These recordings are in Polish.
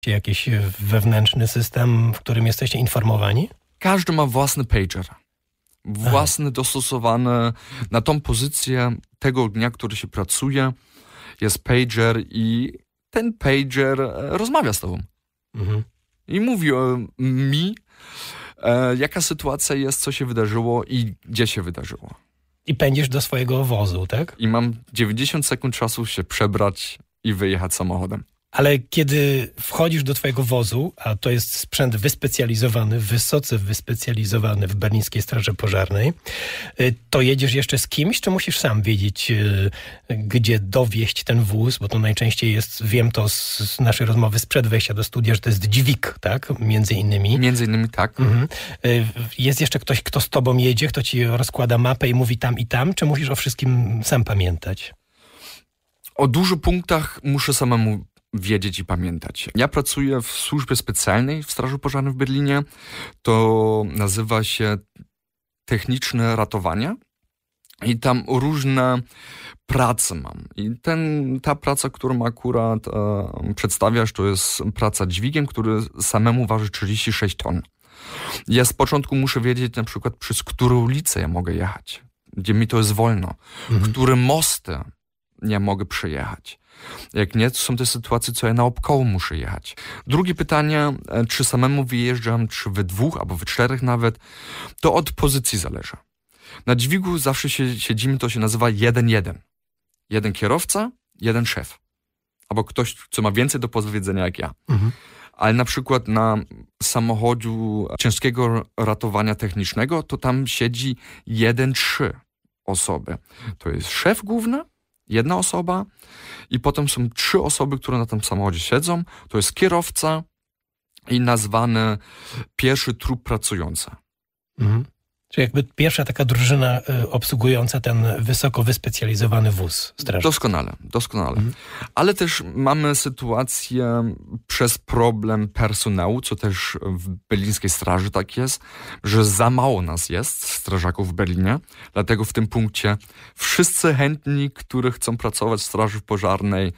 jakiś wewnętrzny system, w którym jesteście informowani? Każdy ma własny pager. Własny, dostosowany na tą pozycję tego dnia, który się pracuje. Jest pager i ten pager rozmawia z tobą. I mówi mi, jaka sytuacja jest, co się wydarzyło i gdzie się wydarzyło. I pędzisz do swojego wozu, tak? I mam 90 sekund czasu się przebrać i wyjechać samochodem. Ale kiedy wchodzisz do twojego wozu, a to jest sprzęt wyspecjalizowany, wysoce wyspecjalizowany w berlińskiej Straży Pożarnej, to jedziesz jeszcze z kimś, czy musisz sam wiedzieć, gdzie dowieźć ten wóz? Bo to najczęściej jest, wiem to z naszej rozmowy sprzed wejścia do studia, że to jest dźwig, tak? Między innymi. Między innymi tak. Jest jeszcze ktoś, kto z tobą jedzie, kto ci rozkłada mapę i mówi tam i tam, czy musisz o wszystkim sam pamiętać? O dużo punktach muszę samemu wiedzieć i pamiętać. Ja pracuję w służbie specjalnej w Straży Pożarnej w Berlinie. To nazywa się techniczne ratowanie i tam różne prace mam. I ta praca, którą akurat przedstawiasz, to jest praca dźwigiem, który samemu waży 36 ton. Ja z początku muszę wiedzieć na przykład, przez którą ulicę ja mogę jechać, gdzie mi to jest wolno, które mosty nie mogę przejechać. Jak nie, to są te sytuacje, co ja naokoło muszę jechać. Drugie pytanie, czy samemu wyjeżdżam, czy we dwóch, albo we czterech nawet, to od pozycji zależy. Na dźwigu zawsze siedzimy, to się nazywa 1-1. Jeden kierowca, jeden szef. Albo ktoś, co ma więcej do powiedzenia jak ja. Ale na przykład na samochodu ciężkiego ratowania technicznego, to tam siedzi 1-3 osoby. To jest szef główny, jedna osoba i potem są 3 osoby, które na tym samochodzie siedzą. To jest kierowca i nazwany pierwszy trup pracujący. Czyli jakby pierwsza taka drużyna obsługująca ten wysoko wyspecjalizowany wóz strażny. Doskonale. Ale też mamy sytuację przez problem personału, co też w berlińskiej straży tak jest, że za mało nas jest, strażaków w Berlinie. Dlatego w tym punkcie wszyscy chętni, którzy chcą pracować w straży pożarnej,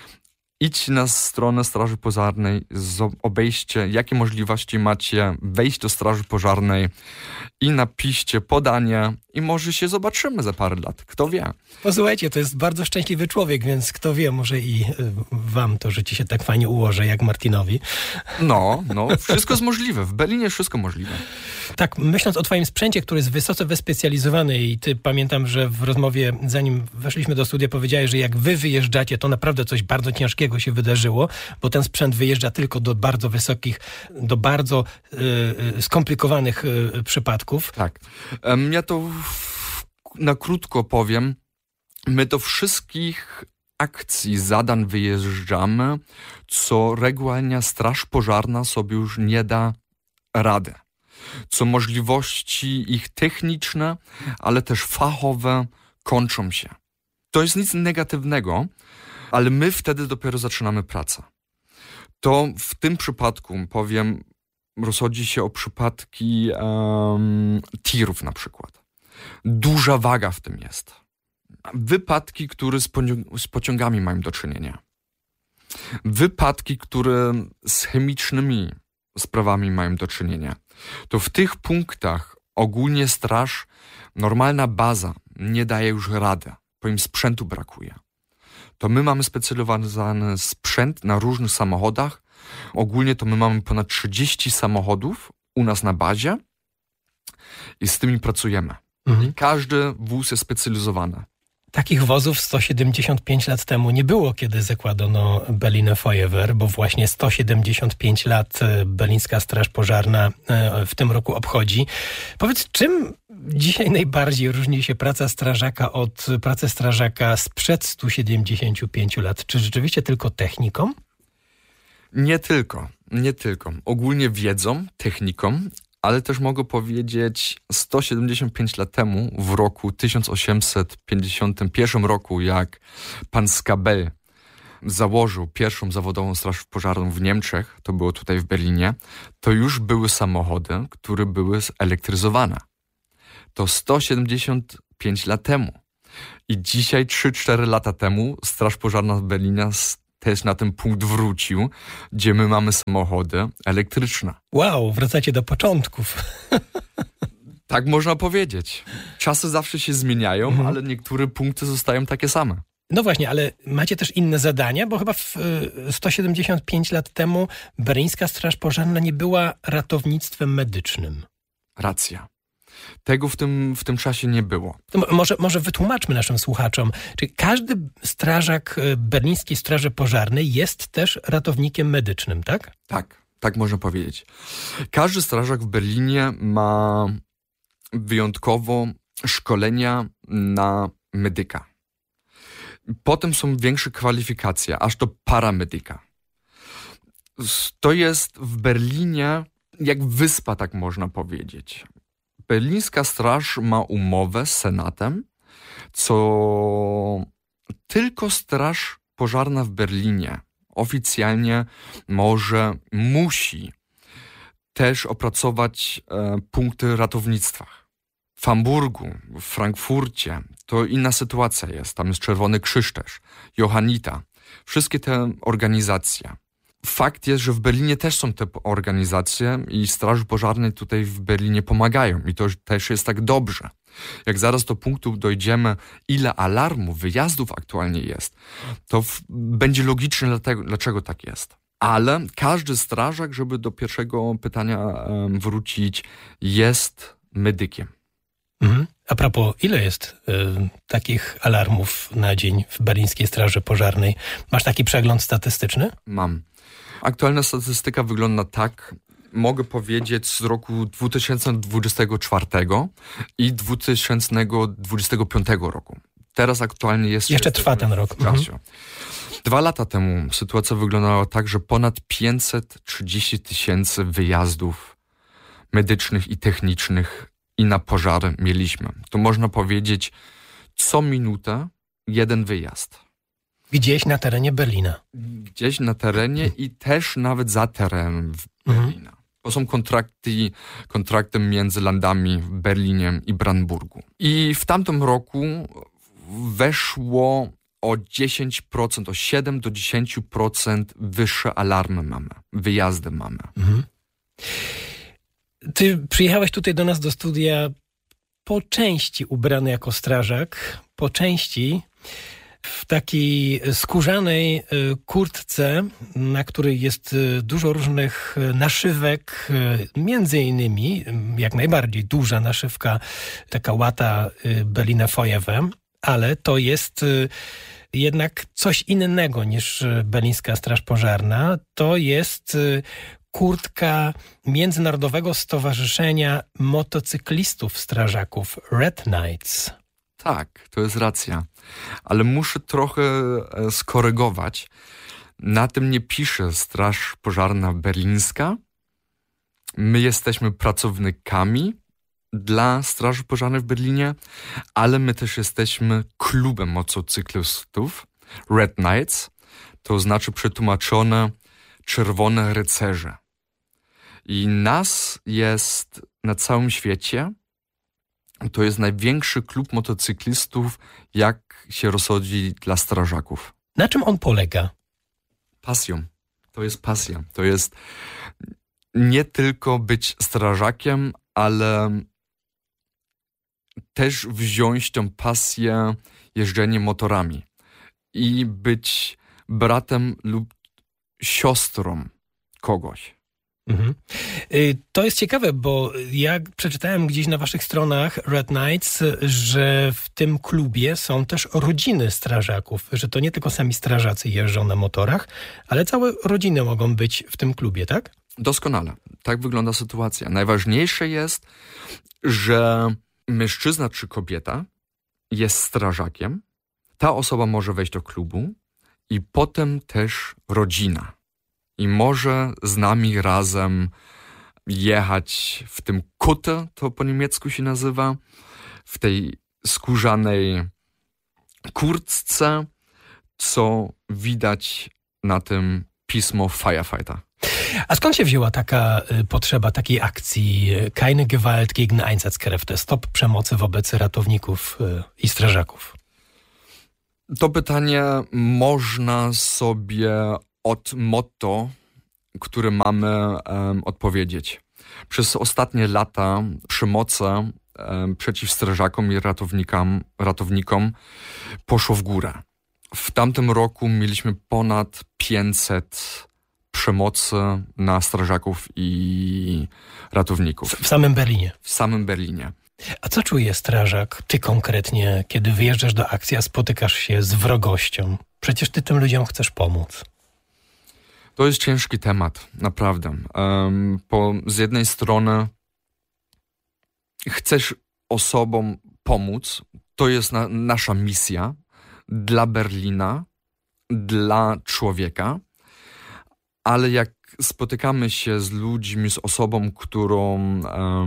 idź na stronę Straży Pożarnej, obejście, jakie możliwości macie wejść do Straży Pożarnej i napiszcie podanie i może się zobaczymy za parę lat. Kto wie? Posłuchajcie, to jest bardzo szczęśliwy człowiek, więc kto wie, może i wam to życie się tak fajnie ułoży, jak Martinowi. No, wszystko jest możliwe. W Berlinie wszystko możliwe. Tak, myśląc o twoim sprzęcie, który jest wysoce wyspecjalizowany i ty, pamiętam, że w rozmowie, zanim weszliśmy do studia, powiedziałeś, że jak wy wyjeżdżacie, to naprawdę coś bardzo ciężkiego się wydarzyło, bo ten sprzęt wyjeżdża tylko do bardzo wysokich, do bardzo skomplikowanych przypadków. Tak. Ja to na krótko powiem. My do wszystkich akcji, zadań wyjeżdżamy, co regularnie Straż Pożarna sobie już nie da rady. Co możliwości ich techniczne, ale też fachowe kończą się. To jest nic negatywnego, ale my wtedy dopiero zaczynamy pracę. To w tym przypadku, powiem, rozchodzi się o przypadki tirów na przykład. Duża waga w tym jest. Wypadki, które z pociągami mają do czynienia. Wypadki, które z chemicznymi sprawami mają do czynienia. To w tych punktach ogólnie straż, normalna baza nie daje już rady, bo im sprzętu brakuje. To my mamy specjalizowany sprzęt na różnych samochodach. Ogólnie to my mamy ponad 30 samochodów u nas na bazie i z tymi pracujemy. Każdy wóz jest specjalizowany. Takich wozów 175 lat temu nie było, kiedy zakładano Berliner Feuerwehr, bo właśnie 175 lat berlińska Straż Pożarna w tym roku obchodzi. Powiedz, czym dzisiaj najbardziej różni się praca strażaka od pracy strażaka sprzed 175 lat? Czy rzeczywiście tylko techniką? Nie tylko. Ogólnie wiedzą, techniką, ale też mogę powiedzieć 175 lat temu, w roku 1851 roku, jak pan Skabel założył pierwszą zawodową straż pożarną w Niemczech, to było tutaj w Berlinie, to już były samochody, które były zelektryzowane. To 175 lat temu. I dzisiaj, 3-4 lata temu, Straż Pożarna z Berlina też na ten punkt wrócił, gdzie my mamy samochody elektryczne. Wow, wracacie do początków. Tak można powiedzieć. Czasy zawsze się zmieniają, ale niektóre punkty zostają takie same. No właśnie, ale macie też inne zadania, bo chyba 175 lat temu berlińska Straż Pożarna nie była ratownictwem medycznym. Racja. Tego w tym czasie nie było. To może wytłumaczmy naszym słuchaczom, czy każdy strażak berlińskiej Straży Pożarnej jest też ratownikiem medycznym, tak? Tak można powiedzieć. Każdy strażak w Berlinie ma wyjątkowo szkolenia na medyka. Potem są większe kwalifikacje, aż do paramedyka. To jest w Berlinie jak wyspa, tak można powiedzieć. Berlińska Straż ma umowę z Senatem, co tylko Straż Pożarna w Berlinie oficjalnie musi też opracować punkty ratownictwa. W Hamburgu, w Frankfurcie to inna sytuacja jest. Tam jest Czerwony Krzyż też, Johannita. Wszystkie te organizacje. Fakt jest, że w Berlinie też są te organizacje i Straży Pożarnej tutaj w Berlinie pomagają. I to też jest tak dobrze. Jak zaraz do punktu dojdziemy, ile alarmów, wyjazdów aktualnie jest, to będzie logiczne, dlaczego tak jest. Ale każdy strażak, żeby do pierwszego pytania wrócić, jest medykiem. A propos, ile jest takich alarmów na dzień w berlińskiej Straży Pożarnej? Masz taki przegląd statystyczny? Mam. Aktualna statystyka wygląda tak, mogę powiedzieć, z roku 2024 i 2025 roku. Teraz aktualnie jest... Jeszcze trwa ten rok. 2 lata temu sytuacja wyglądała tak, że ponad 530 000 wyjazdów medycznych i technicznych i na pożary mieliśmy. To można powiedzieć, co minutę jeden wyjazd. Gdzieś na terenie Berlina. Gdzieś na terenie i też nawet za terenem Berlina. To są kontrakty między landami w Berlinie i Brandenburgu. I w tamtym roku weszło o 10%, o 7 do 10% wyższe alarmy mamy, wyjazdy mamy. Ty przyjechałeś tutaj do nas do studia po części ubrany jako strażak, po części w takiej skórzanej kurtce, na której jest dużo różnych naszywek, między innymi, jak najbardziej duża naszywka, taka łata Berliner Feuerwehr, ale to jest jednak coś innego niż berlińska Straż Pożarna. To jest kurtka Międzynarodowego Stowarzyszenia Motocyklistów Strażaków, Red Knights. Tak, to jest racja. Ale muszę trochę skorygować. Na tym nie pisze Straż Pożarna Berlińska. My jesteśmy pracownikami dla Straży Pożarnej w Berlinie, ale my też jesteśmy klubem motocyklistów Red Knights. To znaczy przetłumaczone Czerwone Rycerze. I nas jest na całym świecie. To jest największy klub motocyklistów, jak się rozsądzi dla strażaków. Na czym on polega? Pasją. To jest pasja. To jest nie tylko być strażakiem, ale też wziąć tę pasję jeżdżenia motorami i być bratem lub siostrą kogoś. To jest ciekawe, bo ja przeczytałem gdzieś na waszych stronach Red Knights, że w tym klubie są też rodziny strażaków, że to nie tylko sami strażacy jeżdżą na motorach, ale całe rodziny mogą być w tym klubie, tak? Doskonale. Tak wygląda sytuacja. Najważniejsze jest, że mężczyzna czy kobieta jest strażakiem, ta osoba może wejść do klubu i potem też rodzina. I może z nami razem jechać w tym Kutte, to po niemiecku się nazywa, w tej skórzanej kurtce, co widać na tym pismo Firefighter. A skąd się wzięła taka potrzeba takiej akcji Keine Gewalt gegen Einsatzkräfte, stop przemocy wobec ratowników i strażaków? To pytanie można sobie od motto, które mamy, odpowiedzieć. Przez ostatnie lata przemocy przeciw strażakom i ratownikom poszło w górę. W tamtym roku mieliśmy ponad 500 przemocy na strażaków i ratowników. W samym Berlinie? W samym Berlinie. A co czuje strażak, ty konkretnie, kiedy wyjeżdżasz do akcji, a spotykasz się z wrogością? Przecież ty tym ludziom chcesz pomóc. To jest ciężki temat, naprawdę. Z jednej strony chcesz osobom pomóc, to jest nasza misja dla Berlina, dla człowieka, ale jak spotykamy się z ludźmi, z osobą, którą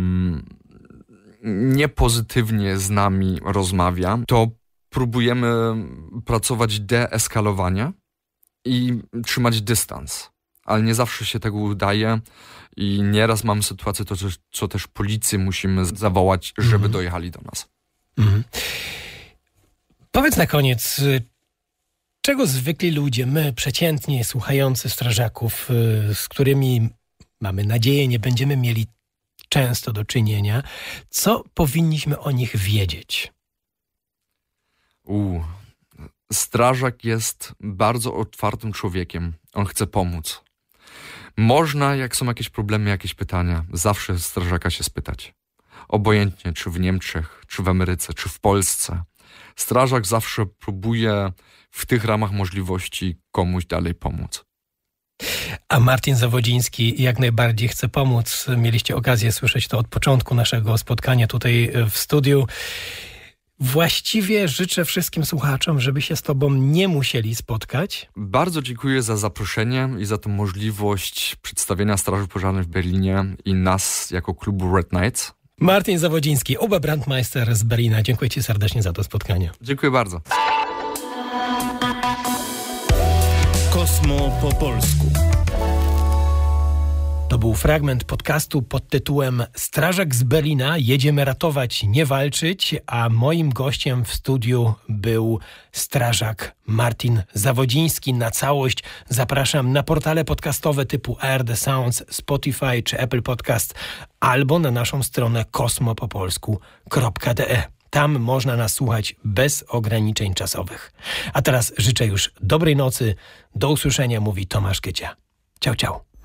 niepozytywnie z nami rozmawia, to próbujemy pracować deeskalowanie i trzymać dystans. Ale nie zawsze się tego udaje i nieraz mamy sytuację, co też policję musimy zawołać, żeby dojechali do nas. Powiedz na koniec, czego zwykli ludzie, my przeciętnie słuchający strażaków, z którymi mamy nadzieję nie będziemy mieli często do czynienia, co powinniśmy o nich wiedzieć? Strażak jest bardzo otwartym człowiekiem. On chce pomóc. Można, jak są jakieś problemy, jakieś pytania, zawsze strażaka się spytać. Obojętnie, czy w Niemczech, czy w Ameryce, czy w Polsce. Strażak zawsze próbuje w tych ramach możliwości komuś dalej pomóc. A Martin Zawodziński jak najbardziej chce pomóc. Mieliście okazję słyszeć to od początku naszego spotkania tutaj w studiu. Właściwie życzę wszystkim słuchaczom, żeby się z tobą nie musieli spotkać. Bardzo dziękuję za zaproszenie i za tę możliwość przedstawienia Straży Pożarnej w Berlinie i nas jako klubu Red Knights. Martin Zawodziński, Oberbrandmeister z Berlina. Dziękuję ci serdecznie za to spotkanie. Dziękuję bardzo. Kosmo po polsku. To był fragment podcastu pod tytułem Strażak z Berlina. Jedziemy ratować, nie walczyć, a moim gościem w studiu był strażak Martin Zawodziński. Na całość zapraszam na portale podcastowe typu ARD Sounds, Spotify czy Apple Podcast albo na naszą stronę kosmopopolsku.de. Tam można nas słuchać bez ograniczeń czasowych. A teraz życzę już dobrej nocy. Do usłyszenia, mówi Tomasz Kycia. Ciao, ciao.